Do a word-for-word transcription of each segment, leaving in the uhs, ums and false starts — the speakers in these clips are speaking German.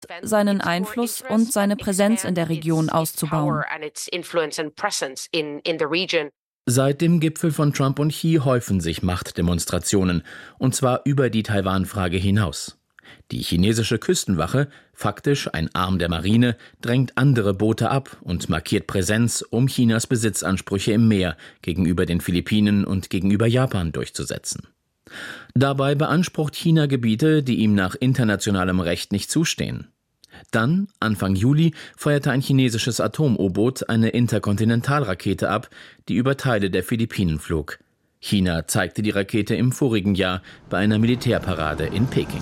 seinen Einfluss und seine Präsenz in der Region auszubauen. Seit dem Gipfel von Trump und Xi häufen sich Machtdemonstrationen, und zwar über die Taiwan-Frage hinaus. Die chinesische Küstenwache, faktisch ein Arm der Marine, drängt andere Boote ab und markiert Präsenz, um Chinas Besitzansprüche im Meer gegenüber den Philippinen und gegenüber Japan durchzusetzen. Dabei beansprucht China Gebiete, die ihm nach internationalem Recht nicht zustehen. Dann, Anfang Juli, feuerte ein chinesisches Atom-U-Boot eine Interkontinentalrakete ab, die über Teile der Philippinen flog. China zeigte die Rakete im vorigen Jahr bei einer Militärparade in Peking.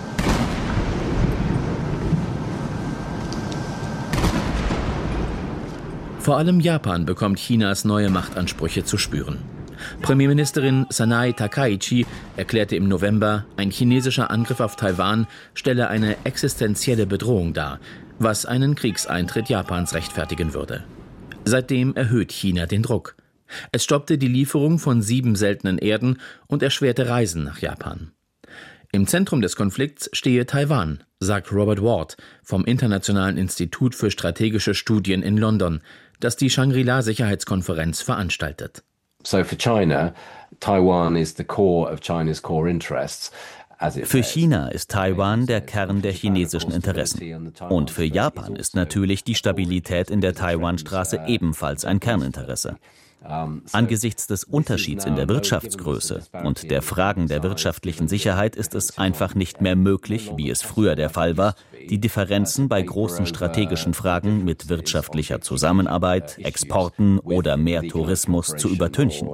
Vor allem Japan bekommt Chinas neue Machtansprüche zu spüren. Premierministerin Sanae Takaichi erklärte im November, ein chinesischer Angriff auf Taiwan stelle eine existenzielle Bedrohung dar, was einen Kriegseintritt Japans rechtfertigen würde. Seitdem erhöht China den Druck. Es stoppte die Lieferung von sieben seltenen Erden und erschwerte Reisen nach Japan. Im Zentrum des Konflikts stehe Taiwan, sagt Robert Ward vom Internationalen Institut für strategische Studien in London, das die Shangri-La-Sicherheitskonferenz veranstaltet. So for China, Taiwan is the core of China's core interests. Für China ist Taiwan der Kern der chinesischen Interessen. Und für Japan ist natürlich die Stabilität in der Taiwanstraße ebenfalls ein Kerninteresse. Angesichts des Unterschieds in der Wirtschaftsgröße und der Fragen der wirtschaftlichen Sicherheit ist es einfach nicht mehr möglich, wie es früher der Fall war, die Differenzen bei großen strategischen Fragen mit wirtschaftlicher Zusammenarbeit, Exporten oder mehr Tourismus zu übertünchen.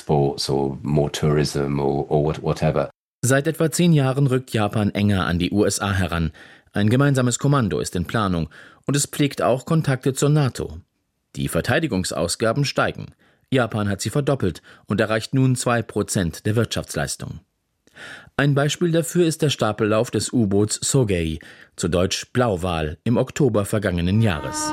Seit etwa zehn Jahren rückt Japan enger an die U S A heran. Ein gemeinsames Kommando ist in Planung und es pflegt auch Kontakte zur NATO. Die Verteidigungsausgaben steigen. Japan hat sie verdoppelt und erreicht nun zwei Prozent der Wirtschaftsleistung. Ein Beispiel dafür ist der Stapellauf des U-Boots Sogei, zu Deutsch Blauwal, im Oktober vergangenen Jahres.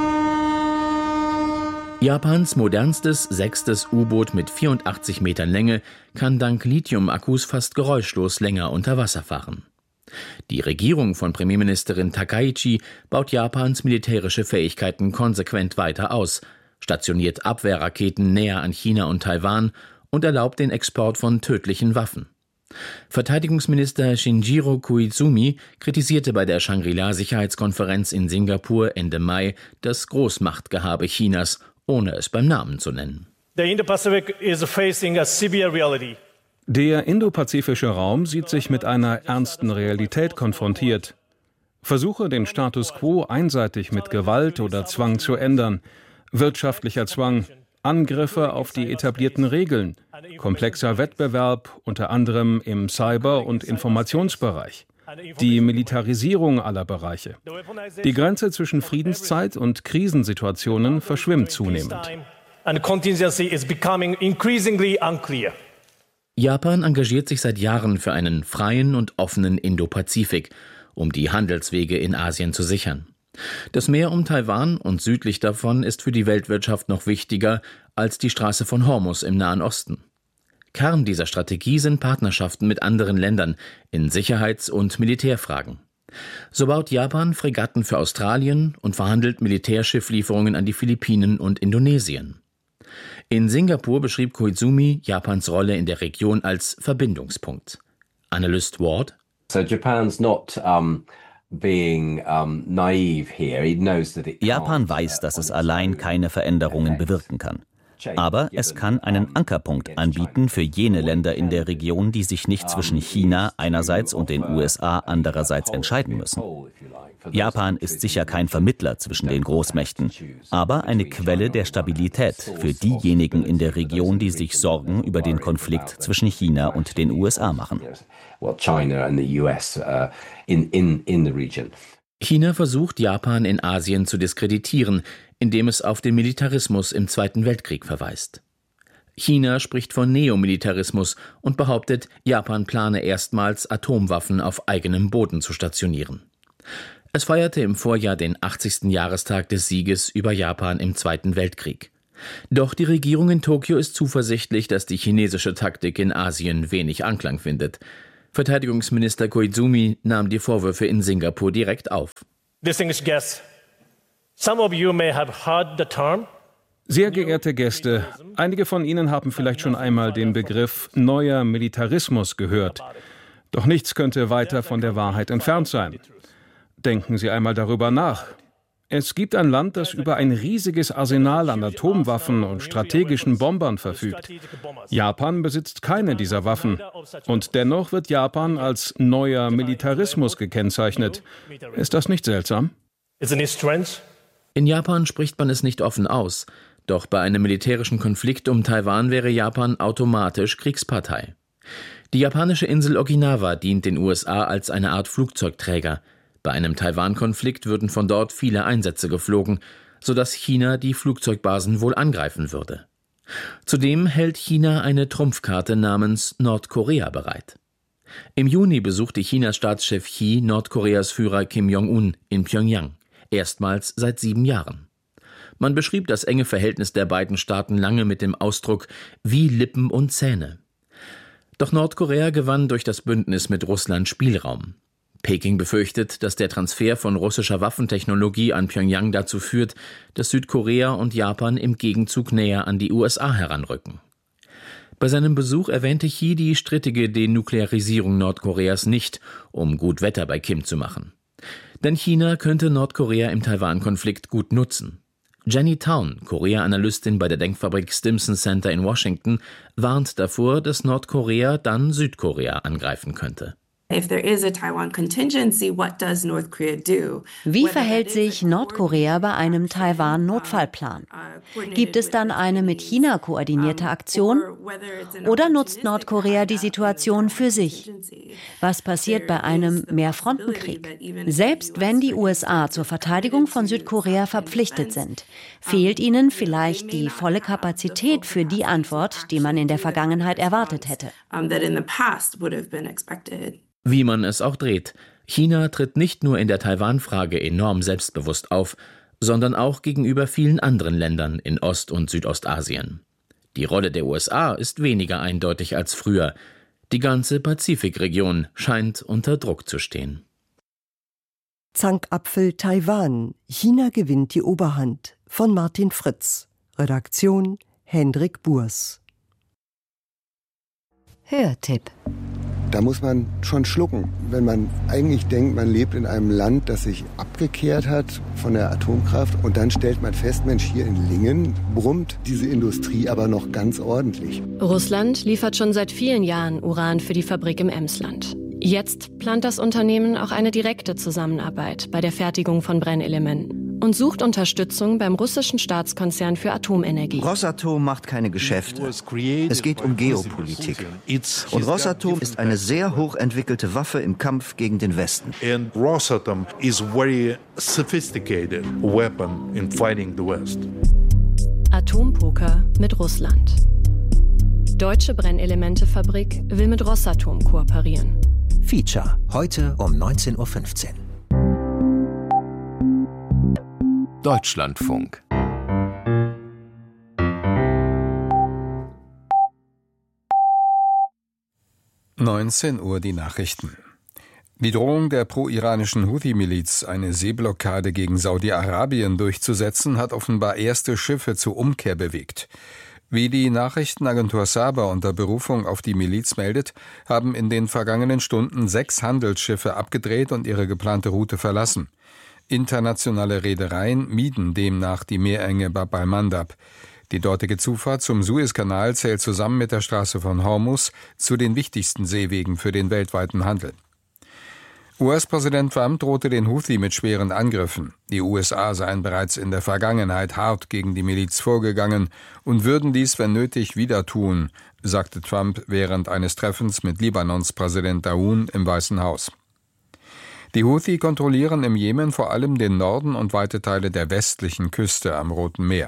Japans modernstes sechstes U-Boot mit vierundachtzig Metern Länge kann dank Lithium-Akkus fast geräuschlos länger unter Wasser fahren. Die Regierung von Premierministerin Takaichi baut Japans militärische Fähigkeiten konsequent weiter aus, stationiert Abwehrraketen näher an China und Taiwan und erlaubt den Export von tödlichen Waffen. Verteidigungsminister Shinjiro Koizumi kritisierte bei der Shangri-La-Sicherheitskonferenz in Singapur Ende Mai das Großmachtgehabe Chinas, ohne es beim Namen zu nennen. The Indo-Pacific is facing a severe reality. Der indopazifische Raum sieht sich mit einer ernsten Realität konfrontiert. Versuche, den Status quo einseitig mit Gewalt oder Zwang zu ändern, wirtschaftlicher Zwang, Angriffe auf die etablierten Regeln, komplexer Wettbewerb, unter anderem im Cyber- und Informationsbereich, die Militarisierung aller Bereiche. Die Grenze zwischen Friedenszeit und Krisensituationen verschwimmt zunehmend. Japan engagiert sich seit Jahren für einen freien und offenen Indo-Pazifik, um die Handelswege in Asien zu sichern. Das Meer um Taiwan und südlich davon ist für die Weltwirtschaft noch wichtiger als die Straße von Hormuz im Nahen Osten. Kern dieser Strategie sind Partnerschaften mit anderen Ländern in Sicherheits- und Militärfragen. So baut Japan Fregatten für Australien und verhandelt Militärschifflieferungen an die Philippinen und Indonesien. In Singapur beschrieb Koizumi Japans Rolle in der Region als Verbindungspunkt. Analyst Ward: So Japan's not um Japan weiß, dass es allein keine Veränderungen bewirken kann. Aber es kann einen Ankerpunkt anbieten für jene Länder in der Region, die sich nicht zwischen China einerseits und den U S A andererseits entscheiden müssen. Japan ist sicher kein Vermittler zwischen den Großmächten, aber eine Quelle der Stabilität für diejenigen in der Region, die sich Sorgen über den Konflikt zwischen China und den U S A machen. China versucht, Japan in Asien zu diskreditieren, indem es auf den Militarismus im Zweiten Weltkrieg verweist. China spricht von Neomilitarismus und behauptet, Japan plane erstmals Atomwaffen auf eigenem Boden zu stationieren. Es feierte im Vorjahr den achtzigsten Jahrestag des Sieges über Japan im Zweiten Weltkrieg. Doch die Regierung in Tokio ist zuversichtlich, dass die chinesische Taktik in Asien wenig Anklang findet. Verteidigungsminister Koizumi nahm die Vorwürfe in Singapur direkt auf. Distinguished guests, some of you may have heard the term. Sehr geehrte Gäste, einige von Ihnen haben vielleicht schon einmal den Begriff neuer Militarismus gehört. Doch nichts könnte weiter von der Wahrheit entfernt sein. Denken Sie einmal darüber nach. Es gibt ein Land, das über ein riesiges Arsenal an Atomwaffen und strategischen Bombern verfügt. Japan besitzt keine dieser Waffen. Und dennoch wird Japan als neuer Militarismus gekennzeichnet. Ist das nicht seltsam? In Japan spricht man es nicht offen aus. Doch bei einem militärischen Konflikt um Taiwan wäre Japan automatisch Kriegspartei. Die japanische Insel Okinawa dient den U S A als eine Art Flugzeugträger. Bei einem Taiwan-Konflikt würden von dort viele Einsätze geflogen, sodass China die Flugzeugbasen wohl angreifen würde. Zudem hält China eine Trumpfkarte namens Nordkorea bereit. Im Juni besuchte Chinas Staatschef Xi Nordkoreas Führer Kim Jong-un in Pjöngjang, erstmals seit sieben Jahren. Man beschrieb das enge Verhältnis der beiden Staaten lange mit dem Ausdruck wie Lippen und Zähne. Doch Nordkorea gewann durch das Bündnis mit Russland Spielraum. Peking befürchtet, dass der Transfer von russischer Waffentechnologie an Pjöngjang dazu führt, dass Südkorea und Japan im Gegenzug näher an die U S A heranrücken. Bei seinem Besuch erwähnte Xi die strittige Denuklearisierung Nordkoreas nicht, um gut Wetter bei Kim zu machen. Denn China könnte Nordkorea im Taiwan-Konflikt gut nutzen. Jenny Town, Korea-Analystin bei der Denkfabrik Stimson Center in Washington, warnt davor, dass Nordkorea dann Südkorea angreifen könnte. Wie verhält sich Nordkorea bei einem Taiwan-Notfallplan? Gibt es dann eine mit China koordinierte Aktion? Oder nutzt Nordkorea die Situation für sich? Was passiert bei einem Mehrfrontenkrieg? Selbst wenn die U S A zur Verteidigung von Südkorea verpflichtet sind, fehlt ihnen vielleicht die volle Kapazität für die Antwort, die man in der Vergangenheit erwartet hätte. Wie man es auch dreht, China tritt nicht nur in der Taiwan-Frage enorm selbstbewusst auf, sondern auch gegenüber vielen anderen Ländern in Ost- und Südostasien. Die Rolle der U S A ist weniger eindeutig als früher. Die ganze Pazifikregion scheint unter Druck zu stehen. Zankapfel Taiwan. China gewinnt die Oberhand. Von Martin Fritz. Redaktion Hendrik Burs. Hörtipp. Da muss man schon schlucken, wenn man eigentlich denkt, man lebt in einem Land, das sich abgekehrt hat von der Atomkraft. Und dann stellt man fest, Mensch, hier in Lingen brummt diese Industrie aber noch ganz ordentlich. Russland liefert schon seit vielen Jahren Uran für die Fabrik im Emsland. Jetzt plant das Unternehmen auch eine direkte Zusammenarbeit bei der Fertigung von Brennelementen und sucht Unterstützung beim russischen Staatskonzern für Atomenergie. Rosatom macht keine Geschäfte. Es geht um Geopolitik. Und Rosatom ist eine sehr hochentwickelte Waffe im Kampf gegen den Westen. And Rosatom is a very sophisticated weapon in fighting the West. Atompoker mit Russland. Deutsche Brennelementefabrik will mit Rosatom kooperieren. Feature, heute um neunzehn Uhr fünfzehn. Deutschlandfunk. neunzehn Uhr die Nachrichten. Die Drohung der pro-iranischen Houthi-Miliz, eine Seeblockade gegen Saudi-Arabien durchzusetzen, hat offenbar erste Schiffe zur Umkehr bewegt. Wie die Nachrichtenagentur Saba unter Berufung auf die Miliz meldet, haben in den vergangenen Stunden sechs Handelsschiffe abgedreht und ihre geplante Route verlassen. Internationale Reedereien mieden demnach die Meerenge Bab al-Mandab. Die dortige Zufahrt zum Suezkanal zählt zusammen mit der Straße von Hormuz zu den wichtigsten Seewegen für den weltweiten Handel. U S-Präsident Trump drohte den Houthi mit schweren Angriffen. Die U S A seien bereits in der Vergangenheit hart gegen die Miliz vorgegangen und würden dies, wenn nötig, wieder tun, sagte Trump während eines Treffens mit Libanons Präsident Aoun im Weißen Haus. Die Houthi kontrollieren im Jemen vor allem den Norden und weite Teile der westlichen Küste am Roten Meer.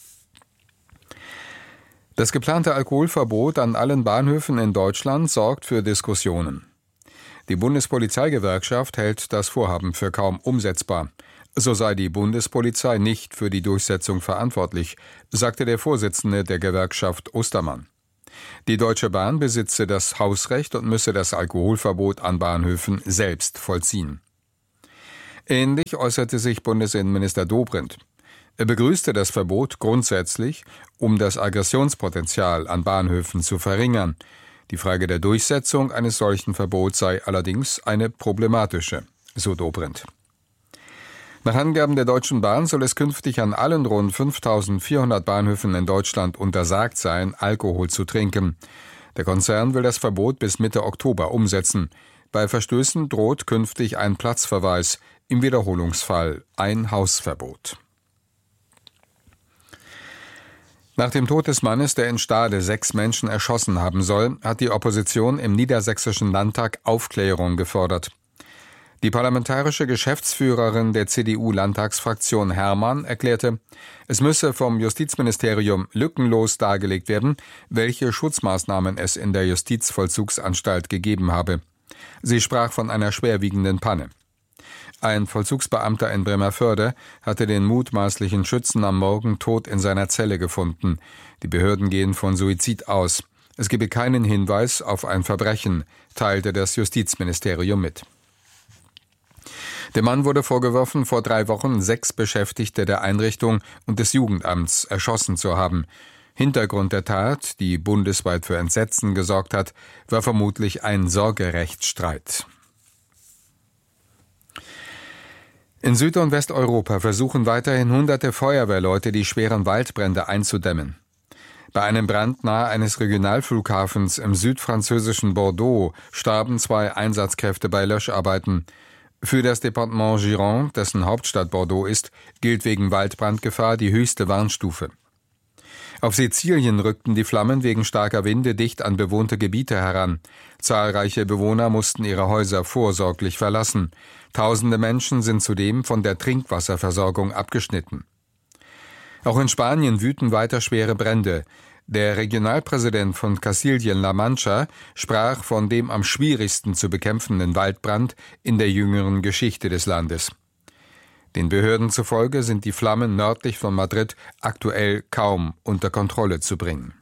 Das geplante Alkoholverbot an allen Bahnhöfen in Deutschland sorgt für Diskussionen. Die Bundespolizeigewerkschaft hält das Vorhaben für kaum umsetzbar. So sei die Bundespolizei nicht für die Durchsetzung verantwortlich, sagte der Vorsitzende der Gewerkschaft Ostermann. Die Deutsche Bahn besitze das Hausrecht und müsse das Alkoholverbot an Bahnhöfen selbst vollziehen. Ähnlich äußerte sich Bundesinnenminister Dobrindt. Er begrüßte das Verbot grundsätzlich, um das Aggressionspotenzial an Bahnhöfen zu verringern. Die Frage der Durchsetzung eines solchen Verbots sei allerdings eine problematische, so Dobrindt. Nach Angaben der Deutschen Bahn soll es künftig an allen rund fünftausendvierhundert Bahnhöfen in Deutschland untersagt sein, Alkohol zu trinken. Der Konzern will das Verbot bis Mitte Oktober umsetzen. Bei Verstößen droht künftig ein Platzverweis, im Wiederholungsfall ein Hausverbot. Nach dem Tod des Mannes, der in Stade sechs Menschen erschossen haben soll, hat die Opposition im Niedersächsischen Landtag Aufklärung gefordert. Die parlamentarische Geschäftsführerin der C D U-Landtagsfraktion Herrmann erklärte, es müsse vom Justizministerium lückenlos dargelegt werden, welche Schutzmaßnahmen es in der Justizvollzugsanstalt gegeben habe. Sie sprach von einer schwerwiegenden Panne. Ein Vollzugsbeamter in Bremervörde hatte den mutmaßlichen Schützen am Morgen tot in seiner Zelle gefunden. Die Behörden gehen von Suizid aus. Es gebe keinen Hinweis auf ein Verbrechen, teilte das Justizministerium mit. Dem Mann wurde vorgeworfen, vor drei Wochen sechs Beschäftigte der Einrichtung und des Jugendamts erschossen zu haben. Hintergrund der Tat, die bundesweit für Entsetzen gesorgt hat, war vermutlich ein Sorgerechtsstreit. In Süd- und Westeuropa versuchen weiterhin hunderte Feuerwehrleute, die schweren Waldbrände einzudämmen. Bei einem Brand nahe eines Regionalflughafens im südfranzösischen Bordeaux starben zwei Einsatzkräfte bei Löscharbeiten. Für das Departement Gironde, dessen Hauptstadt Bordeaux ist, gilt wegen Waldbrandgefahr die höchste Warnstufe. Auf Sizilien rückten die Flammen wegen starker Winde dicht an bewohnte Gebiete heran. Zahlreiche Bewohner mussten ihre Häuser vorsorglich verlassen. Tausende Menschen sind zudem von der Trinkwasserversorgung abgeschnitten. Auch in Spanien wüten weiter schwere Brände. Der Regionalpräsident von Kastilien-La Mancha sprach von dem am schwierigsten zu bekämpfenden Waldbrand in der jüngeren Geschichte des Landes. Den Behörden zufolge sind die Flammen nördlich von Madrid aktuell kaum unter Kontrolle zu bringen.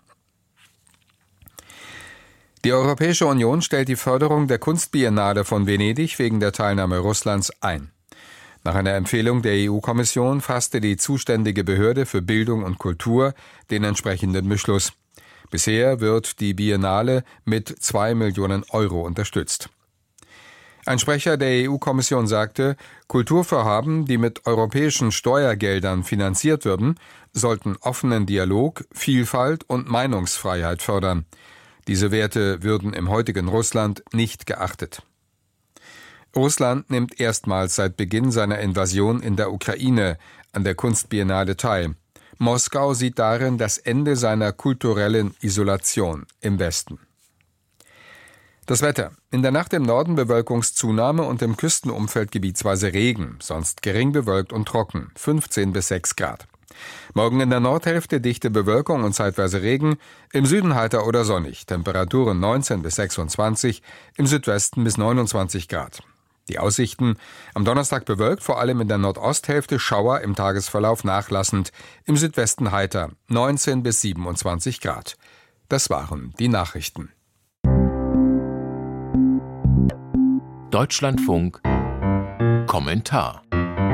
Die Europäische Union stellt die Förderung der Kunstbiennale von Venedig wegen der Teilnahme Russlands ein. Nach einer Empfehlung der E U-Kommission fasste die zuständige Behörde für Bildung und Kultur den entsprechenden Beschluss. Bisher wird die Biennale mit zwei Millionen Euro unterstützt. Ein Sprecher der E U-Kommission sagte, Kulturvorhaben, die mit europäischen Steuergeldern finanziert würden, sollten offenen Dialog, Vielfalt und Meinungsfreiheit fördern. Diese Werte würden im heutigen Russland nicht geachtet. Russland nimmt erstmals seit Beginn seiner Invasion in der Ukraine an der Kunstbiennale teil. Moskau sieht darin das Ende seiner kulturellen Isolation im Westen. Das Wetter. In der Nacht im Norden Bewölkungszunahme und im Küstenumfeld gebietsweise Regen, sonst gering bewölkt und trocken, fünfzehn bis sechs Grad. Morgen in der Nordhälfte dichte Bewölkung und zeitweise Regen, im Süden heiter oder sonnig, Temperaturen neunzehn bis sechsundzwanzig, im Südwesten bis neunundzwanzig Grad. Die Aussichten: am Donnerstag bewölkt, vor allem in der Nordosthälfte Schauer, im Tagesverlauf nachlassend, im Südwesten heiter, neunzehn bis siebenundzwanzig Grad. Das waren die Nachrichten. Deutschlandfunk Kommentar.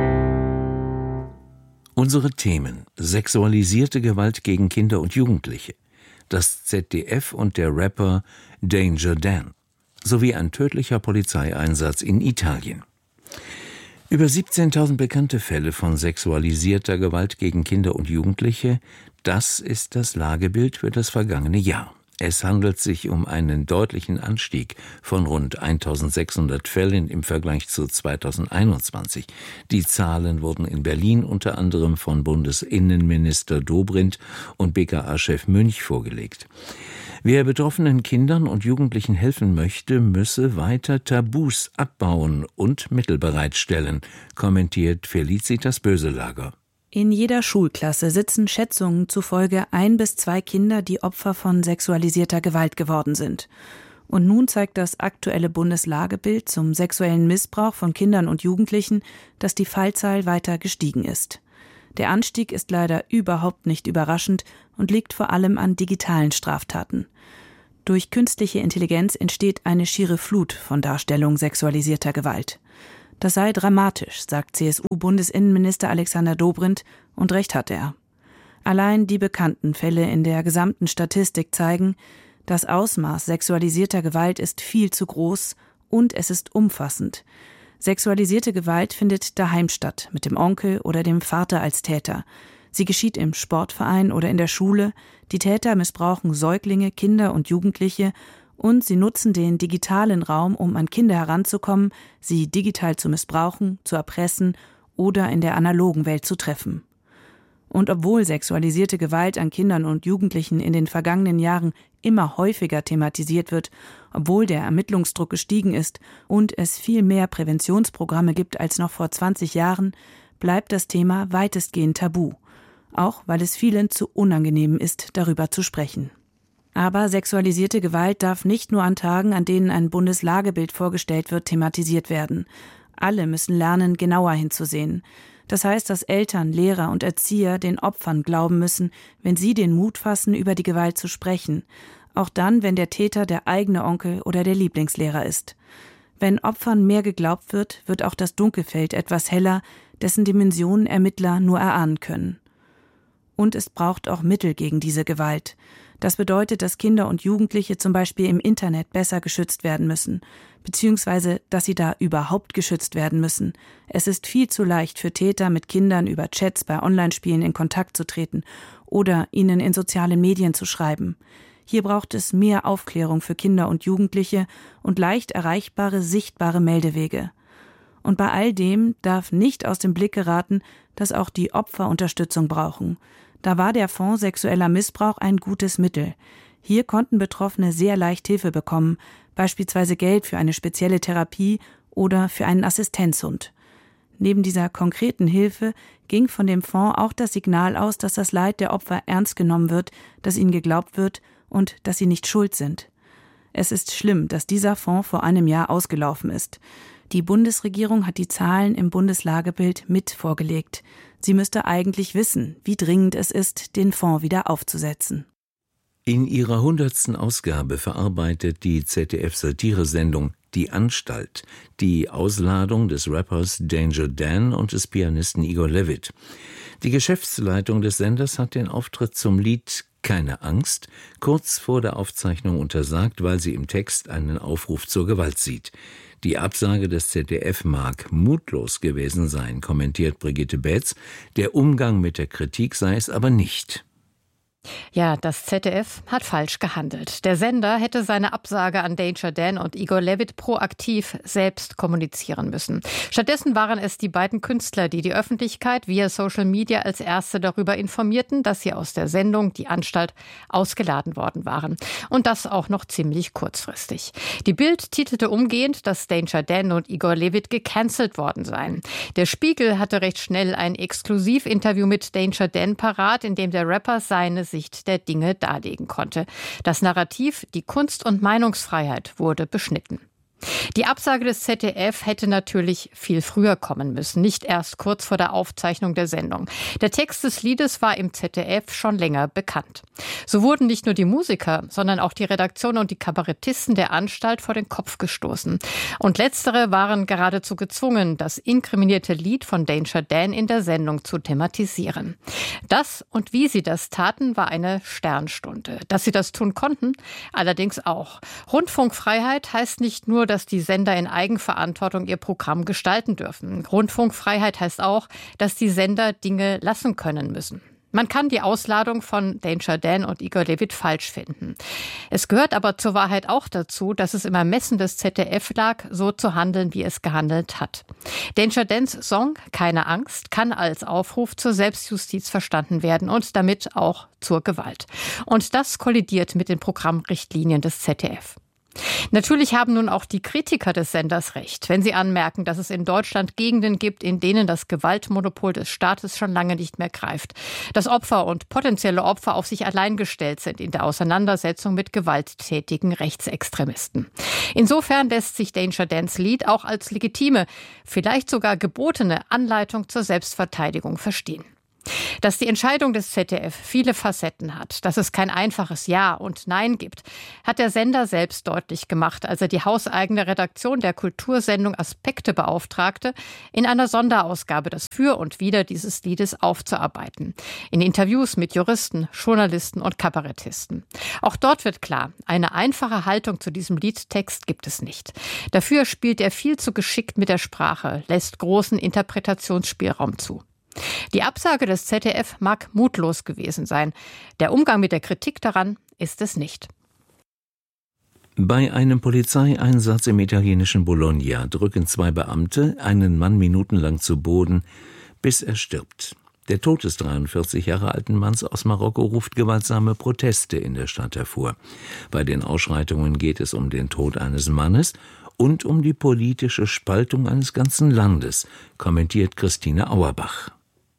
Unsere Themen: sexualisierte Gewalt gegen Kinder und Jugendliche, das Z D F und der Rapper Danger Dan, sowie ein tödlicher Polizeieinsatz in Italien. Über siebzehntausend bekannte Fälle von sexualisierter Gewalt gegen Kinder und Jugendliche, das ist das Lagebild für das vergangene Jahr. Es handelt sich um einen deutlichen Anstieg von rund eintausendsechshundert Fällen im Vergleich zu zweitausendeinundzwanzig. Die Zahlen wurden in Berlin unter anderem von Bundesinnenminister Dobrindt und B K A-Chef Münch vorgelegt. Wer betroffenen Kindern und Jugendlichen helfen möchte, müsse weiter Tabus abbauen und Mittel bereitstellen, kommentiert Felicitas Böselager. In jeder Schulklasse sitzen Schätzungen zufolge ein bis zwei Kinder, die Opfer von sexualisierter Gewalt geworden sind. Und nun zeigt das aktuelle Bundeslagebild zum sexuellen Missbrauch von Kindern und Jugendlichen, dass die Fallzahl weiter gestiegen ist. Der Anstieg ist leider überhaupt nicht überraschend und liegt vor allem an digitalen Straftaten. Durch künstliche Intelligenz entsteht eine schiere Flut von Darstellungen sexualisierter Gewalt. Das sei dramatisch, sagt C S U-Bundesinnenminister Alexander Dobrindt, und recht hat er. Allein die bekannten Fälle in der gesamten Statistik zeigen, das Ausmaß sexualisierter Gewalt ist viel zu groß und es ist umfassend. Sexualisierte Gewalt findet daheim statt, mit dem Onkel oder dem Vater als Täter. Sie geschieht im Sportverein oder in der Schule. Die Täter missbrauchen Säuglinge, Kinder und Jugendliche und sie nutzen den digitalen Raum, um an Kinder heranzukommen, sie digital zu missbrauchen, zu erpressen oder in der analogen Welt zu treffen. Und obwohl sexualisierte Gewalt an Kindern und Jugendlichen in den vergangenen Jahren immer häufiger thematisiert wird, obwohl der Ermittlungsdruck gestiegen ist und es viel mehr Präventionsprogramme gibt als noch vor zwanzig Jahren, bleibt das Thema weitestgehend tabu, auch weil es vielen zu unangenehm ist, darüber zu sprechen. Aber sexualisierte Gewalt darf nicht nur an Tagen, an denen ein Bundeslagebild vorgestellt wird, thematisiert werden. Alle müssen lernen, genauer hinzusehen. Das heißt, dass Eltern, Lehrer und Erzieher den Opfern glauben müssen, wenn sie den Mut fassen, über die Gewalt zu sprechen. Auch dann, wenn der Täter der eigene Onkel oder der Lieblingslehrer ist. Wenn Opfern mehr geglaubt wird, wird auch das Dunkelfeld etwas heller, dessen Dimensionen Ermittler nur erahnen können. Und es braucht auch Mittel gegen diese Gewalt. Das bedeutet, dass Kinder und Jugendliche zum Beispiel im Internet besser geschützt werden müssen, beziehungsweise, dass sie da überhaupt geschützt werden müssen. Es ist viel zu leicht für Täter, mit Kindern über Chats bei Online-Spielen in Kontakt zu treten oder ihnen in sozialen Medien zu schreiben. Hier braucht es mehr Aufklärung für Kinder und Jugendliche und leicht erreichbare, sichtbare Meldewege. Und bei all dem darf nicht aus dem Blick geraten, dass auch die Opfer Unterstützung brauchen. Da war der Fonds Sexueller Missbrauch ein gutes Mittel. Hier konnten Betroffene sehr leicht Hilfe bekommen, beispielsweise Geld für eine spezielle Therapie oder für einen Assistenzhund. Neben dieser konkreten Hilfe ging von dem Fonds auch das Signal aus, dass das Leid der Opfer ernst genommen wird, dass ihnen geglaubt wird und dass sie nicht schuld sind. Es ist schlimm, dass dieser Fonds vor einem Jahr ausgelaufen ist. Die Bundesregierung hat die Zahlen im Bundeslagebild mit vorgelegt. Sie müsste eigentlich wissen, wie dringend es ist, den Fonds wieder aufzusetzen. In ihrer hundertsten Ausgabe verarbeitet die Z D F-Satiresendung Die Anstalt die Ausladung des Rappers Danger Dan und des Pianisten Igor Levit. Die Geschäftsleitung des Senders hat den Auftritt zum Lied Keine Angst kurz vor der Aufzeichnung untersagt, weil sie im Text einen Aufruf zur Gewalt sieht. Die Absage des Z D F mag mutlos gewesen sein, kommentiert Brigitte Betz. Der Umgang mit der Kritik sei es aber nicht. Ja, das Z D F hat falsch gehandelt. Der Sender hätte seine Absage an Danger Dan und Igor Levit proaktiv selbst kommunizieren müssen. Stattdessen waren es die beiden Künstler, die die Öffentlichkeit via Social Media als Erste darüber informierten, dass sie aus der Sendung Die Anstalt ausgeladen worden waren. Und das auch noch ziemlich kurzfristig. Die Bild titelte umgehend, dass Danger Dan und Igor Levit gecancelt worden seien. Der Spiegel hatte recht schnell ein Exklusivinterview mit Danger Dan parat, in dem der Rapper seine Sicht der Dinge darlegen konnte. Das Narrativ, die Kunst- und Meinungsfreiheit wurde beschnitten. Die Absage des Z D F hätte natürlich viel früher kommen müssen, nicht erst kurz vor der Aufzeichnung der Sendung. Der Text des Liedes war im Z D F schon länger bekannt. So wurden nicht nur die Musiker, sondern auch die Redaktion und die Kabarettisten der Anstalt vor den Kopf gestoßen. Und letztere waren geradezu gezwungen, das inkriminierte Lied von Danger Dan in der Sendung zu thematisieren. Das und wie sie das taten, war eine Sternstunde. Dass sie das tun konnten, allerdings auch. Rundfunkfreiheit heißt nicht nur, dass die Sender in Eigenverantwortung ihr Programm gestalten dürfen. Rundfunkfreiheit heißt auch, dass die Sender Dinge lassen können müssen. Man kann die Ausladung von Danger Dan und Igor Levit falsch finden. Es gehört aber zur Wahrheit auch dazu, dass es im Ermessen des Z D F lag, so zu handeln, wie es gehandelt hat. Danger Dans Song Keine Angst kann als Aufruf zur Selbstjustiz verstanden werden und damit auch zur Gewalt. Und das kollidiert mit den Programmrichtlinien des Z D F. Natürlich haben nun auch die Kritiker des Senders recht, wenn sie anmerken, dass es in Deutschland Gegenden gibt, in denen das Gewaltmonopol des Staates schon lange nicht mehr greift. Dass Opfer und potenzielle Opfer auf sich allein gestellt sind in der Auseinandersetzung mit gewalttätigen Rechtsextremisten. Insofern lässt sich Danger Dans Lied auch als legitime, vielleicht sogar gebotene Anleitung zur Selbstverteidigung verstehen. Dass die Entscheidung des Z D F viele Facetten hat, dass es kein einfaches Ja und Nein gibt, hat der Sender selbst deutlich gemacht, als er die hauseigene Redaktion der Kultursendung Aspekte beauftragte, in einer Sonderausgabe das Für und Wider dieses Liedes aufzuarbeiten. In Interviews mit Juristen, Journalisten und Kabarettisten. Auch dort wird klar, eine einfache Haltung zu diesem Liedtext gibt es nicht. Dafür spielt er viel zu geschickt mit der Sprache, lässt großen Interpretationsspielraum zu. Die Absage des Z D F mag mutlos gewesen sein. Der Umgang mit der Kritik daran ist es nicht. Bei einem Polizeieinsatz im italienischen Bologna drücken zwei Beamte einen Mann minutenlang zu Boden, bis er stirbt. Der Tod des dreiundvierzig Jahre alten Manns aus Marokko ruft gewaltsame Proteste in der Stadt hervor. Bei den Ausschreitungen geht es um den Tod eines Mannes und um die politische Spaltung eines ganzen Landes, kommentiert Christine Auerbach.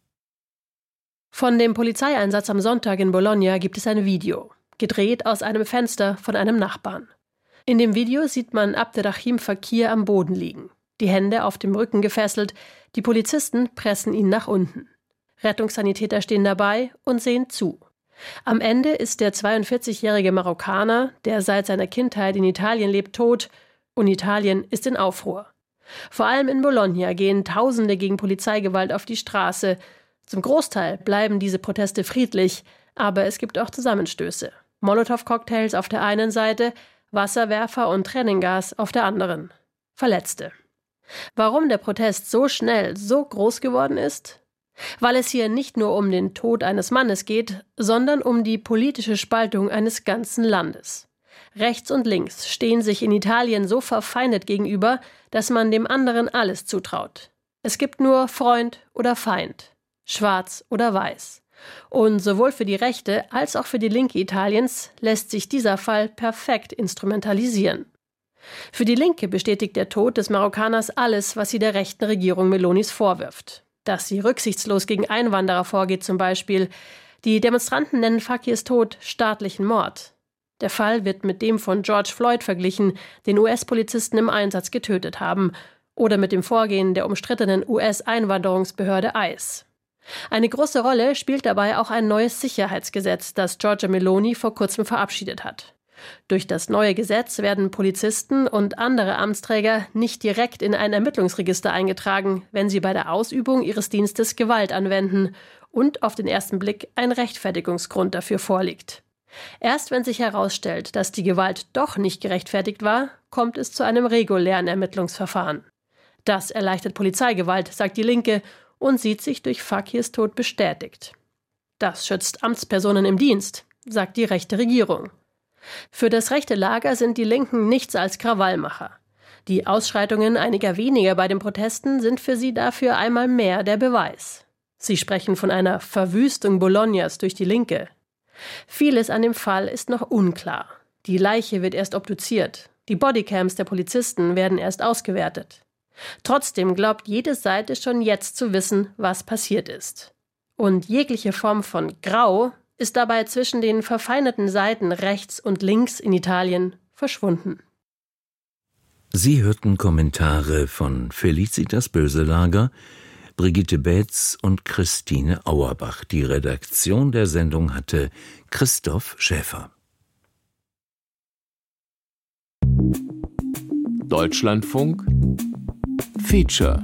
Von dem Polizeieinsatz am Sonntag in Bologna gibt es ein Video, gedreht aus einem Fenster von einem Nachbarn. In dem Video sieht man Abderrahim Fakir am Boden liegen, die Hände auf dem Rücken gefesselt, die Polizisten pressen ihn nach unten. Rettungssanitäter stehen dabei und sehen zu. Am Ende ist der zweiundvierzigjährige Marokkaner, der seit seiner Kindheit in Italien lebt, tot und Italien ist in Aufruhr. Vor allem in Bologna gehen Tausende gegen Polizeigewalt auf die Straße. Zum Großteil bleiben diese Proteste friedlich, aber es gibt auch Zusammenstöße. Molotow-Cocktails auf der einen Seite, Wasserwerfer und Tränengas auf der anderen. Verletzte. Warum der Protest so schnell, so groß geworden ist? Weil es hier nicht nur um den Tod eines Mannes geht, sondern um die politische Spaltung eines ganzen Landes. Rechts und links stehen sich in Italien so verfeindet gegenüber, dass man dem anderen alles zutraut. Es gibt nur Freund oder Feind. Schwarz oder weiß. Und sowohl für die Rechte als auch für die Linke Italiens lässt sich dieser Fall perfekt instrumentalisieren. Für die Linke bestätigt der Tod des Marokkaners alles, was sie der rechten Regierung Melonis vorwirft. Dass sie rücksichtslos gegen Einwanderer vorgeht zum Beispiel. Die Demonstranten nennen Fakirs Tod staatlichen Mord. Der Fall wird mit dem von George Floyd verglichen, den U S-Polizisten im Einsatz getötet haben, oder mit dem Vorgehen der umstrittenen U S-Einwanderungsbehörde ICE. Eine große Rolle spielt dabei auch ein neues Sicherheitsgesetz, das Giorgia Meloni vor kurzem verabschiedet hat. Durch das neue Gesetz werden Polizisten und andere Amtsträger nicht direkt in ein Ermittlungsregister eingetragen, wenn sie bei der Ausübung ihres Dienstes Gewalt anwenden und auf den ersten Blick ein Rechtfertigungsgrund dafür vorliegt. Erst wenn sich herausstellt, dass die Gewalt doch nicht gerechtfertigt war, kommt es zu einem regulären Ermittlungsverfahren. Das erleichtert Polizeigewalt, sagt die Linke, und sieht sich durch Fakirs Tod bestätigt. Das schützt Amtspersonen im Dienst, sagt die rechte Regierung. Für das rechte Lager sind die Linken nichts als Krawallmacher. Die Ausschreitungen einiger weniger bei den Protesten sind für sie dafür einmal mehr der Beweis. Sie sprechen von einer Verwüstung Bolognas durch die Linke. Vieles an dem Fall ist noch unklar. Die Leiche wird erst obduziert. Die Bodycams der Polizisten werden erst ausgewertet. Trotzdem glaubt jede Seite schon jetzt zu wissen, was passiert ist. Und jegliche Form von Grau ist dabei zwischen den verfeindeten Seiten rechts und links in Italien verschwunden. Sie hörten Kommentare von Felicitas Böselager, Brigitte Betz und Christine Auerbach. Die Redaktion der Sendung hatte Christoph Schäfer. Deutschlandfunk Feature.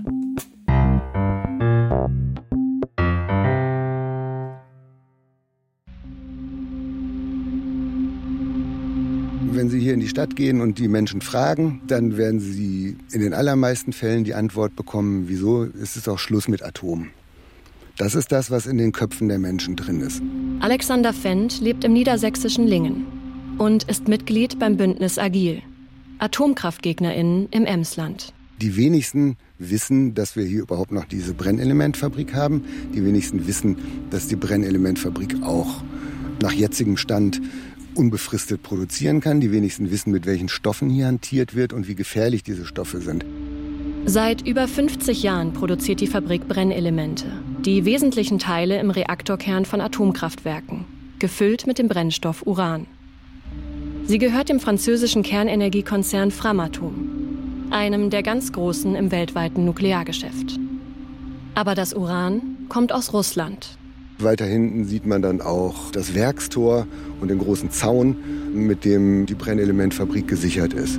Wenn Sie hier in die Stadt gehen und die Menschen fragen, dann werden Sie in den allermeisten Fällen die Antwort bekommen, wieso ist es auch Schluss mit Atom. Das ist das, was in den Köpfen der Menschen drin ist. Alexander Fendt lebt im niedersächsischen Lingen und ist Mitglied beim Bündnis Agil, AtomkraftgegnerInnen im Emsland. Die wenigsten wissen, dass wir hier überhaupt noch diese Brennelementfabrik haben. Die wenigsten wissen, dass die Brennelementfabrik auch nach jetzigem Stand unbefristet produzieren kann. Die wenigsten wissen, mit welchen Stoffen hier hantiert wird und wie gefährlich diese Stoffe sind. Seit über fünfzig Jahren produziert die Fabrik Brennelemente, die wesentlichen Teile im Reaktorkern von Atomkraftwerken, gefüllt mit dem Brennstoff Uran. Sie gehört dem französischen Kernenergiekonzern Framatome, einem der ganz Großen im weltweiten Nukleargeschäft. Aber das Uran kommt aus Russland. Weiter hinten sieht man dann auch das Werkstor und den großen Zaun, mit dem die Brennelementfabrik gesichert ist.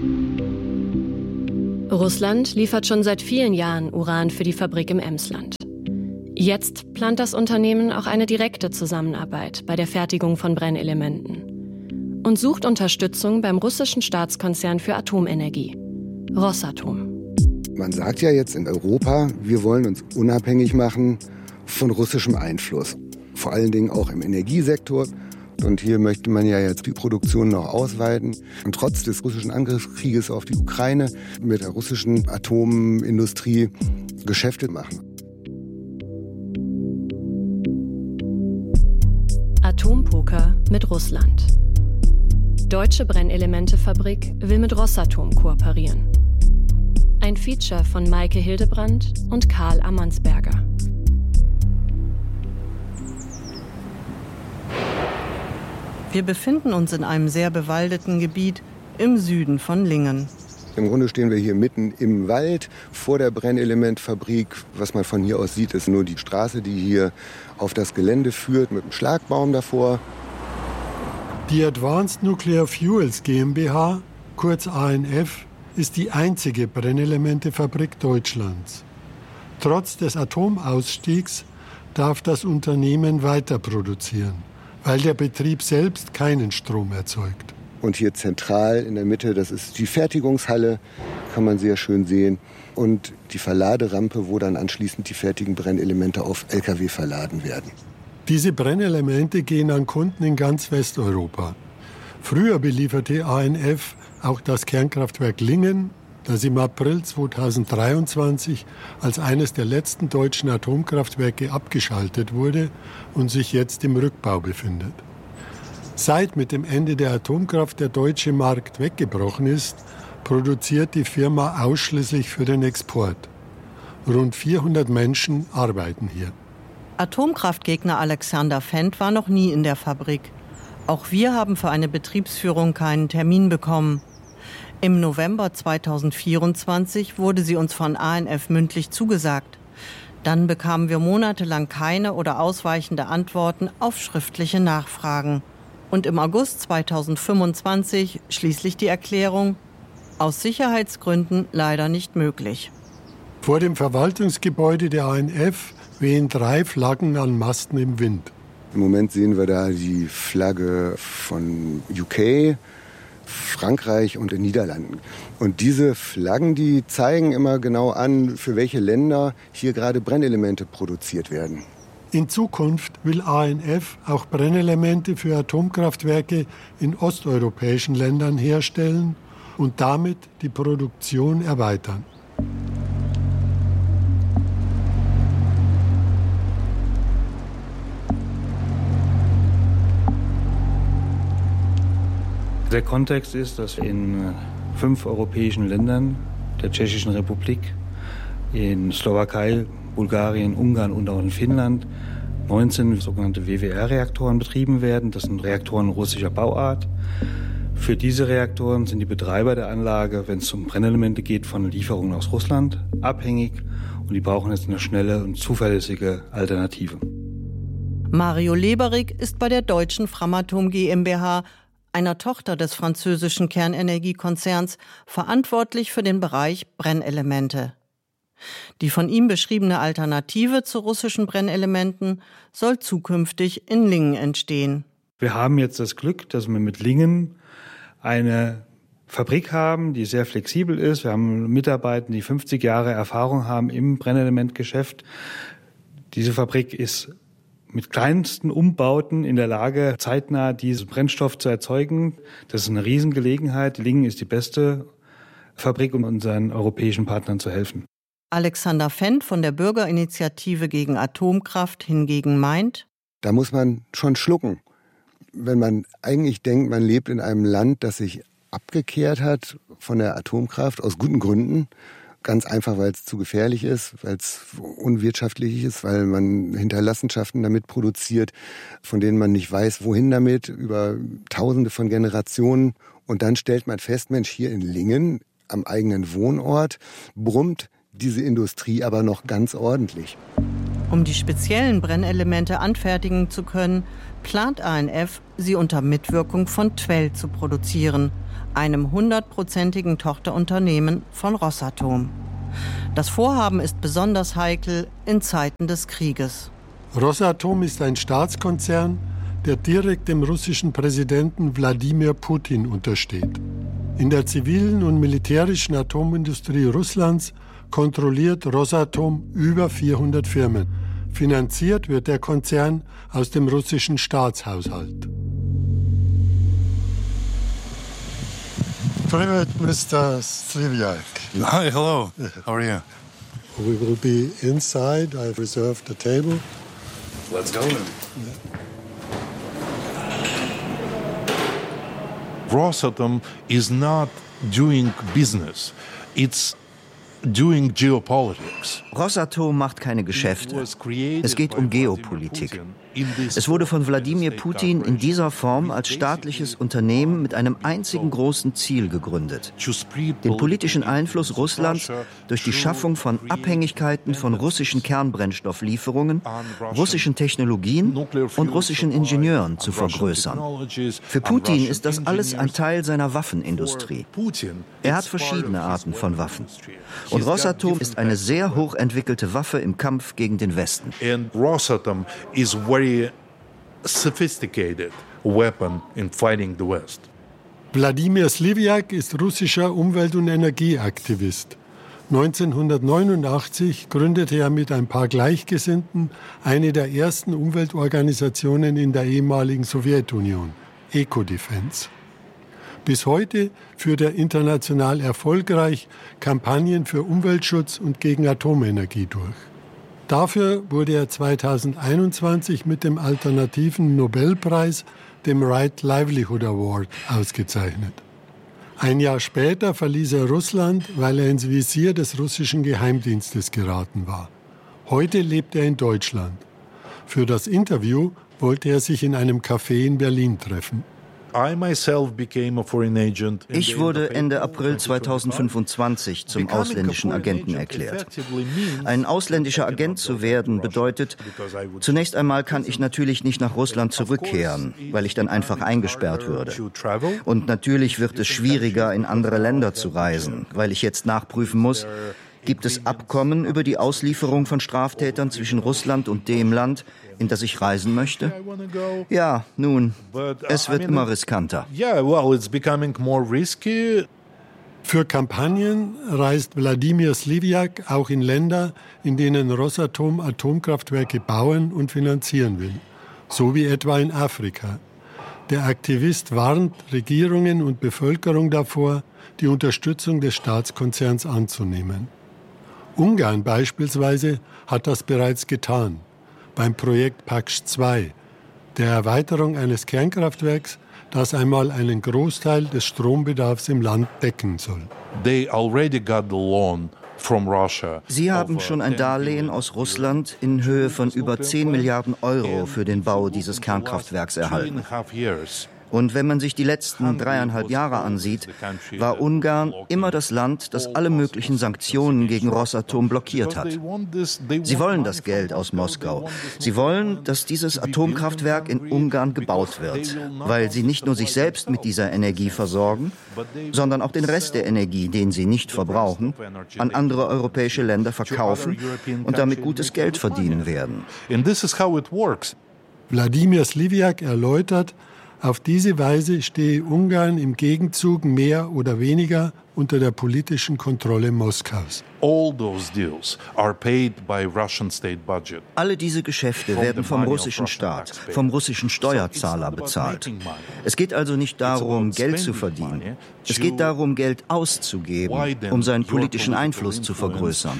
Russland liefert schon seit vielen Jahren Uran für die Fabrik im Emsland. Jetzt plant das Unternehmen auch eine direkte Zusammenarbeit bei der Fertigung von Brennelementen und sucht Unterstützung beim russischen Staatskonzern für Atomenergie, Rosatom. Man sagt ja jetzt in Europa, wir wollen uns unabhängig machen von russischem Einfluss, vor allen Dingen auch im Energiesektor. Und hier möchte man ja jetzt die Produktion noch ausweiten und trotz des russischen Angriffskrieges auf die Ukraine mit der russischen Atomindustrie Geschäfte machen. Atompoker mit Russland. Deutsche Brennelementefabrik will mit Rosatom kooperieren. Ein Feature von Maike Hildebrand und Karl Ammannsberger. Wir befinden uns in einem sehr bewaldeten Gebiet im Süden von Lingen. Im Grunde stehen wir hier mitten im Wald vor der Brennelementfabrik. Was man von hier aus sieht, ist nur die Straße, die hier auf das Gelände führt, mit einem Schlagbaum davor. Die Advanced Nuclear Fuels GmbH, kurz A N F, ist die einzige Brennelementefabrik Deutschlands. Trotz des Atomausstiegs darf das Unternehmen weiter produzieren, weil der Betrieb selbst keinen Strom erzeugt. Und hier zentral in der Mitte, das ist die Fertigungshalle, kann man sehr schön sehen. Und die Verladerampe, wo dann anschließend die fertigen Brennelemente auf L K W verladen werden. Diese Brennelemente gehen an Kunden in ganz Westeuropa. Früher belieferte A N F auch das Kernkraftwerk Lingen, das im April zweitausenddreiundzwanzig als eines der letzten deutschen Atomkraftwerke abgeschaltet wurde und sich jetzt im Rückbau befindet. Seit mit dem Ende der Atomkraft der deutsche Markt weggebrochen ist, produziert die Firma ausschließlich für den Export. Rund vierhundert Menschen arbeiten hier. Atomkraftgegner Alexander Fendt war noch nie in der Fabrik. Auch wir haben für eine Betriebsführung keinen Termin bekommen. Im November zweitausendvierundzwanzig wurde sie uns von A N F mündlich zugesagt. Dann bekamen wir monatelang keine oder ausweichende Antworten auf schriftliche Nachfragen. Und im August zweitausendfünfundzwanzig schließlich die Erklärung, aus Sicherheitsgründen leider nicht möglich. Vor dem Verwaltungsgebäude der A N F wehen drei Flaggen an Masten im Wind. Im Moment sehen wir da die Flagge von U K, Frankreich und den Niederlanden. Und diese Flaggen, die zeigen immer genau an, für welche Länder hier gerade Brennelemente produziert werden. In Zukunft will A N F auch Brennelemente für Atomkraftwerke in osteuropäischen Ländern herstellen und damit die Produktion erweitern. Der Kontext ist, dass in fünf europäischen Ländern, der Tschechischen Republik, in Slowakei, Bulgarien, Ungarn und auch in Finnland, neunzehn sogenannte W W R-Reaktoren betrieben werden. Das sind Reaktoren russischer Bauart. Für diese Reaktoren sind die Betreiber der Anlage, wenn es um Brennelemente geht, von Lieferungen aus Russland abhängig. Und die brauchen jetzt eine schnelle und zuverlässige Alternative. Mario Leberig ist bei der deutschen Framatome GmbH, einer Tochter des französischen Kernenergiekonzerns, verantwortlich für den Bereich Brennelemente. Die von ihm beschriebene Alternative zu russischen Brennelementen soll zukünftig in Lingen entstehen. Wir haben jetzt das Glück, dass wir mit Lingen eine Fabrik haben, die sehr flexibel ist. Wir haben Mitarbeiter, die fünfzig Jahre Erfahrung haben im Brennelementgeschäft. Diese Fabrik ist mit kleinsten Umbauten in der Lage, zeitnah diesen Brennstoff zu erzeugen. Das ist eine Riesengelegenheit. Lingen ist die beste Fabrik, um unseren europäischen Partnern zu helfen. Alexander Fendt von der Bürgerinitiative gegen Atomkraft hingegen meint: Da muss man schon schlucken. Wenn man eigentlich denkt, man lebt in einem Land, das sich abgekehrt hat von der Atomkraft, aus guten Gründen. Ganz einfach, weil es zu gefährlich ist, weil es unwirtschaftlich ist, weil man Hinterlassenschaften damit produziert, von denen man nicht weiß, wohin damit, über Tausende von Generationen. Und dann stellt man fest, Mensch, hier in Lingen, am eigenen Wohnort, brummt diese Industrie aber noch ganz ordentlich. Um die speziellen Brennelemente anfertigen zu können, plant A N F, sie unter Mitwirkung von Twell zu produzieren, einem hundertprozentigen Tochterunternehmen von Rosatom. Das Vorhaben ist besonders heikel in Zeiten des Krieges. Rosatom ist ein Staatskonzern, der direkt dem russischen Präsidenten Wladimir Putin untersteht. In der zivilen und militärischen Atomindustrie Russlands kontrolliert Rosatom über vierhundert Firmen. Finanziert wird der Konzern aus dem russischen Staatshaushalt. Private Mister Sliviak. Hi, hello. How are you? We will be inside. I've reserved a table. Let's go then. Rosatom is not doing business. It's doing geopolitics. Rosatom macht keine Geschäfte. Es geht um Geopolitik. Es wurde von Wladimir Putin in dieser Form als staatliches Unternehmen mit einem einzigen großen Ziel gegründet: den politischen Einfluss Russlands durch die Schaffung von Abhängigkeiten von russischen Kernbrennstofflieferungen, russischen Technologien und russischen Ingenieuren zu vergrößern. Für Putin ist das alles ein Teil seiner Waffenindustrie. Er hat verschiedene Arten von Waffen. Und Rosatom ist eine sehr hochentwickelte Waffe im Kampf gegen den Westen. And Rosatom is very sophisticated weapon in fighting the West. Wladimir Sliviak ist russischer Umwelt- und Energieaktivist. neunzehnhundertneunundachtzig gründete er mit ein paar Gleichgesinnten eine der ersten Umweltorganisationen in der ehemaligen Sowjetunion, Ecodefense. Bis heute führt er international erfolgreich Kampagnen für Umweltschutz und gegen Atomenergie durch. Dafür wurde er zweitausendeinundzwanzig mit dem alternativen Nobelpreis, dem Right Livelihood Award, ausgezeichnet. Ein Jahr später verließ er Russland, weil er ins Visier des russischen Geheimdienstes geraten war. Heute lebt er in Deutschland. Für das Interview wollte er sich in einem Café in Berlin treffen. Ich wurde Ende April zweitausendfünfundzwanzig zum ausländischen Agenten erklärt. Ein ausländischer Agent zu werden bedeutet, zunächst einmal kann ich natürlich nicht nach Russland zurückkehren, weil ich dann einfach eingesperrt würde. Und natürlich wird es schwieriger, in andere Länder zu reisen, weil ich jetzt nachprüfen muss, gibt es Abkommen über die Auslieferung von Straftätern zwischen Russland und dem Land, in das ich reisen möchte? Ja, nun, es wird immer riskanter. Für Kampagnen reist Wladimir Sliviak auch in Länder, in denen Rosatom Atomkraftwerke bauen und finanzieren will, so wie etwa in Afrika. Der Aktivist warnt Regierungen und Bevölkerung davor, die Unterstützung des Staatskonzerns anzunehmen. Ungarn beispielsweise hat das bereits getan, beim Projekt Paks zwei, der Erweiterung eines Kernkraftwerks, das einmal einen Großteil des Strombedarfs im Land decken soll. They already got the loan from Russia. Sie haben schon ein Darlehen aus Russland in Höhe von über zehn Milliarden Euro für den Bau dieses Kernkraftwerks erhalten. Und wenn man sich die letzten dreieinhalb Jahre ansieht, war Ungarn immer das Land, das alle möglichen Sanktionen gegen Rosatom blockiert hat. Sie wollen das Geld aus Moskau. Sie wollen, dass dieses Atomkraftwerk in Ungarn gebaut wird, weil sie nicht nur sich selbst mit dieser Energie versorgen, sondern auch den Rest der Energie, den sie nicht verbrauchen, an andere europäische Länder verkaufen und damit gutes Geld verdienen werden. Wladimir Sliviak erläutert, auf diese Weise stehe Ungarn im Gegenzug mehr oder weniger unter der politischen Kontrolle Moskaus. Alle diese Geschäfte werden vom russischen Staat, vom russischen Steuerzahler bezahlt. Es geht also nicht darum, Geld zu verdienen. Es geht darum, Geld auszugeben, um seinen politischen Einfluss zu vergrößern.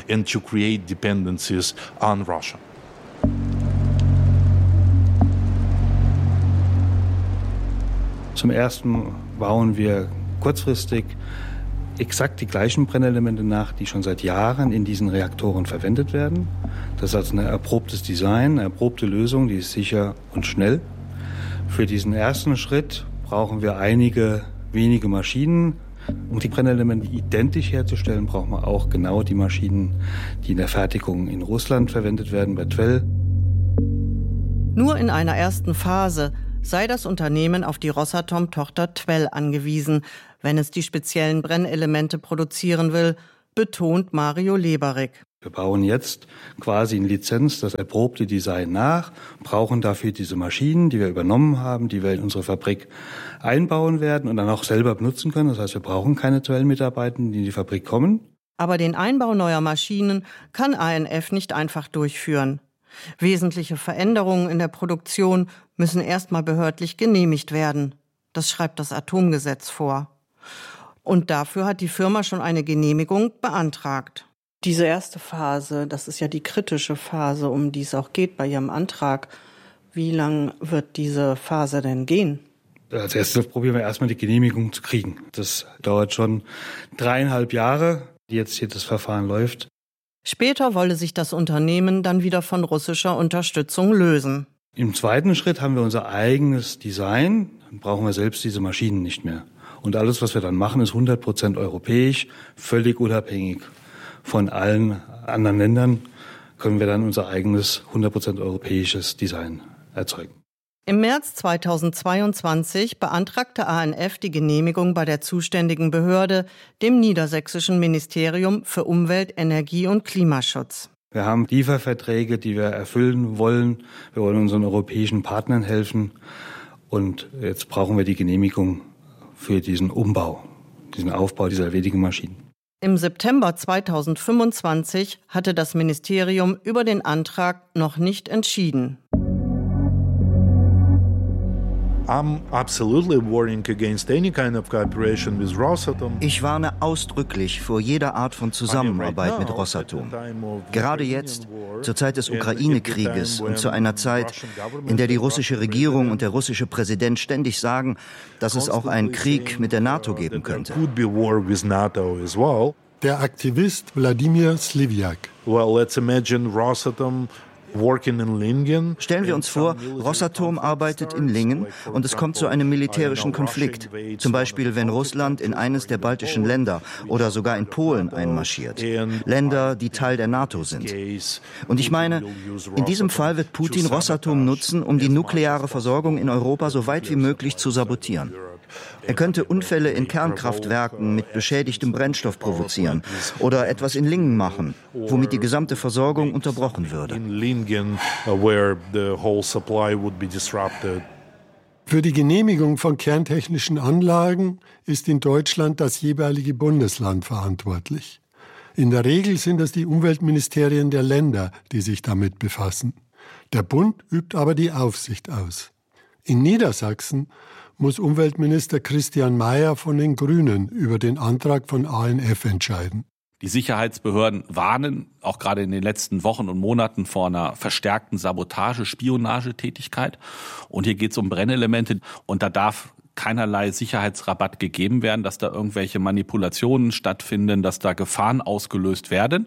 Zum Ersten bauen wir kurzfristig exakt die gleichen Brennelemente nach, die schon seit Jahren in diesen Reaktoren verwendet werden. Das ist also ein erprobtes Design, eine erprobte Lösung, die ist sicher und schnell. Für diesen ersten Schritt brauchen wir einige wenige Maschinen. Um die Brennelemente identisch herzustellen, braucht man auch genau die Maschinen, die in der Fertigung in Russland verwendet werden, bei Twell. Nur in einer ersten Phase sei das Unternehmen auf die Rosatom-Tochter Twell angewiesen, wenn es die speziellen Brennelemente produzieren will, betont Mario Leberig. Wir bauen jetzt quasi in Lizenz das erprobte Design nach, brauchen dafür diese Maschinen, die wir übernommen haben, die wir in unsere Fabrik einbauen werden und dann auch selber benutzen können. Das heißt, wir brauchen keine Twell-Mitarbeitenden, die in die Fabrik kommen. Aber den Einbau neuer Maschinen kann A N F nicht einfach durchführen. Wesentliche Veränderungen in der Produktion müssen erstmal behördlich genehmigt werden. Das schreibt das Atomgesetz vor. Und dafür hat die Firma schon eine Genehmigung beantragt. Diese erste Phase, das ist ja die kritische Phase, um die es auch geht bei Ihrem Antrag. Wie lang wird diese Phase denn gehen? Als erstes probieren wir erstmal die Genehmigung zu kriegen. Das dauert schon dreieinhalb Jahre, die jetzt hier das Verfahren läuft. Später wolle sich das Unternehmen dann wieder von russischer Unterstützung lösen. Im zweiten Schritt haben wir unser eigenes Design, dann brauchen wir selbst diese Maschinen nicht mehr. Und alles, was wir dann machen, ist hundert Prozent europäisch, völlig unabhängig von allen anderen Ländern, können wir dann unser eigenes hundert Prozent europäisches Design erzeugen. Im März zweitausendzweiundzwanzig beantragte A N F die Genehmigung bei der zuständigen Behörde, dem Niedersächsischen Ministerium für Umwelt, Energie und Klimaschutz. Wir haben Lieferverträge, die wir erfüllen wollen. Wir wollen unseren europäischen Partnern helfen. Und jetzt brauchen wir die Genehmigung für diesen Umbau, diesen Aufbau dieser wenigen Maschinen. Im September zweitausendfünfundzwanzig hatte das Ministerium über den Antrag noch nicht entschieden. Ich warne ausdrücklich vor jeder Art von Zusammenarbeit mit Rosatom. Gerade jetzt, zur Zeit des Ukraine-Krieges und zu einer Zeit, in der die russische Regierung und der russische Präsident ständig sagen, dass es auch einen Krieg mit der NATO geben könnte. Der Aktivist Wladimir Sliviak. Well, let's imagine Rosatom Stellen wir uns vor, Rosatom arbeitet in Lingen und es kommt zu einem militärischen Konflikt. Zum Beispiel, wenn Russland in eines der baltischen Länder oder sogar in Polen einmarschiert. Länder, die Teil der NATO sind. Und ich meine, in diesem Fall wird Putin Rosatom nutzen, um die nukleare Versorgung in Europa so weit wie möglich zu sabotieren. Er könnte Unfälle in Kernkraftwerken mit beschädigtem Brennstoff provozieren oder etwas in Lingen machen, womit die gesamte Versorgung unterbrochen würde. Für die Genehmigung von kerntechnischen Anlagen ist in Deutschland das jeweilige Bundesland verantwortlich. In der Regel sind es die Umweltministerien der Länder, die sich damit befassen. Der Bund übt aber die Aufsicht aus. In Niedersachsen muss Umweltminister Christian Mayer von den Grünen über den Antrag von A N F entscheiden. Die Sicherheitsbehörden warnen auch gerade in den letzten Wochen und Monaten vor einer verstärkten Sabotage-, Spionagetätigkeit. Und hier geht es um Brennelemente und da darf keinerlei Sicherheitsrabatt gegeben werden, dass da irgendwelche Manipulationen stattfinden, dass da Gefahren ausgelöst werden.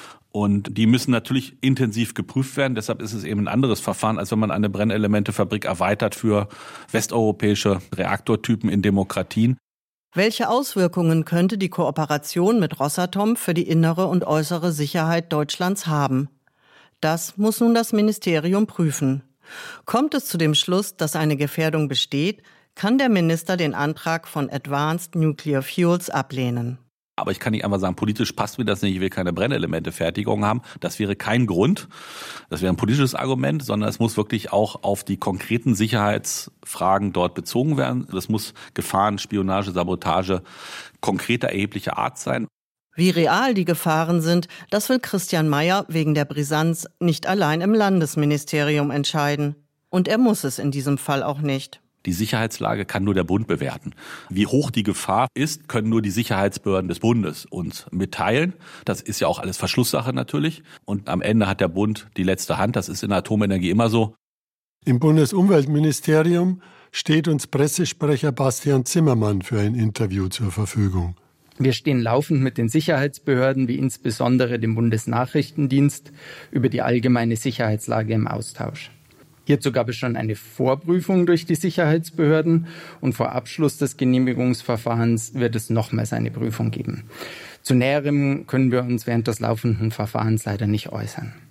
Und die müssen natürlich intensiv geprüft werden. Deshalb ist es eben ein anderes Verfahren, als wenn man eine Brennelementefabrik erweitert für westeuropäische Reaktortypen in Demokratien. Welche Auswirkungen könnte die Kooperation mit Rosatom für die innere und äußere Sicherheit Deutschlands haben? Das muss nun das Ministerium prüfen. Kommt es zu dem Schluss, dass eine Gefährdung besteht, kann der Minister den Antrag von Advanced Nuclear Fuels ablehnen. Aber ich kann nicht einfach sagen, politisch passt mir das nicht, ich will keine Brennelementefertigung haben. Das wäre kein Grund, das wäre ein politisches Argument, sondern es muss wirklich auch auf die konkreten Sicherheitsfragen dort bezogen werden. Das muss Gefahren, Spionage, Sabotage konkreter, erheblicher Art sein. Wie real die Gefahren sind, das will Christian Mayer wegen der Brisanz nicht allein im Landesministerium entscheiden. Und er muss es in diesem Fall auch nicht. Die Sicherheitslage kann nur der Bund bewerten. Wie hoch die Gefahr ist, können nur die Sicherheitsbehörden des Bundes uns mitteilen. Das ist ja auch alles Verschlusssache natürlich. Und am Ende hat der Bund die letzte Hand. Das ist in der Atomenergie immer so. Im Bundesumweltministerium steht uns Pressesprecher Bastian Zimmermann für ein Interview zur Verfügung. Wir stehen laufend mit den Sicherheitsbehörden, wie insbesondere dem Bundesnachrichtendienst, über die allgemeine Sicherheitslage im Austausch. Hierzu gab es schon eine Vorprüfung durch die Sicherheitsbehörden und vor Abschluss des Genehmigungsverfahrens wird es nochmals eine Prüfung geben. Zu Näherem können wir uns während des laufenden Verfahrens leider nicht äußern.